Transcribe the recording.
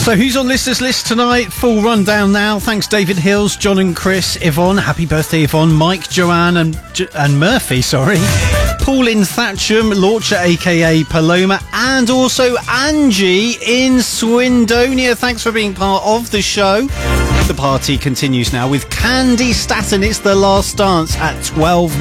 So who's on Listeners List tonight? Full rundown now. Thanks David Hills, John and Chris, Yvonne, happy birthday Yvonne, Mike, Joanne and Murphy, Pauline Thatcham, Lorcha aka Paloma, and also Angie in Swindonia. Thanks for being part of the show. The party continues now with Candy Staton. It's The Last Dance at 12